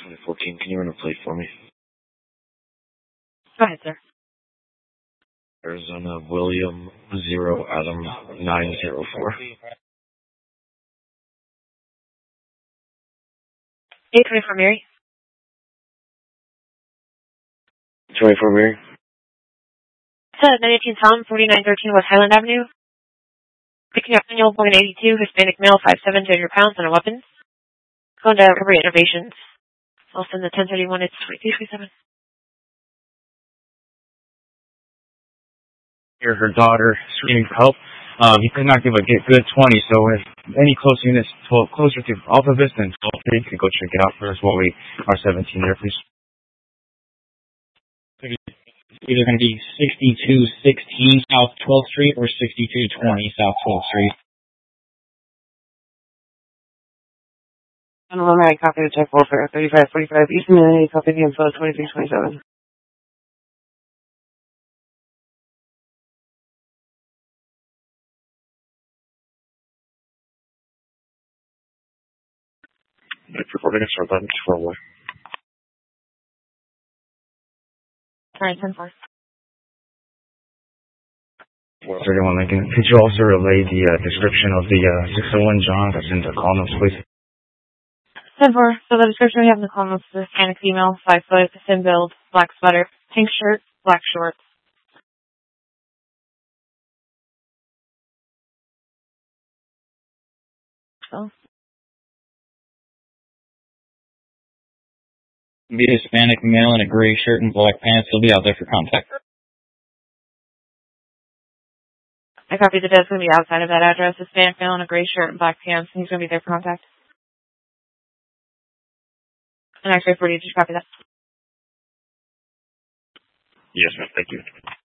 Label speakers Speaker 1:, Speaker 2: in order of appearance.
Speaker 1: 2014. Can you run a plate for me?
Speaker 2: Go ahead, sir.
Speaker 1: Arizona William 0 Adam 904.
Speaker 2: 824 Mary.
Speaker 1: 24 Mary.
Speaker 2: 918 Tom, 4913 West Highland Avenue. Picking up manual 182, Hispanic male, 5'7", 200 pounds, and a weapon. Going to Recovery Innovations. I'll send the 1031, it's 2337.
Speaker 3: Hear her daughter screaming for help. He could not give a good 20, so if any close units closer to Alpha Vista and 12-3, you could go check it out first while we are 17 there, please.
Speaker 4: Either going to be 6216 South 12th Street or 6220 South 12th Street.
Speaker 5: And one I copy the check for 3545 Eastern United, copy the info 2327.
Speaker 1: Recording it, start that for what?
Speaker 2: Alright, 10-4.
Speaker 3: 31 Lincoln. Could you also relay the description of the 601 John that's in the call notes, please?
Speaker 2: 10-4. So the description we have in the column is the Hispanic female, 5 foot, thin build, black sweater, pink shirt, black shorts. So.
Speaker 4: Be a Hispanic male in a gray shirt and black pants. He'll be out there for contact.
Speaker 2: I copied the desk going to be outside of that address. Hispanic male in a gray shirt and black pants, and he's going to be there for contact. And actually, 40, did you copy that?
Speaker 1: Yes, ma'am. Thank you.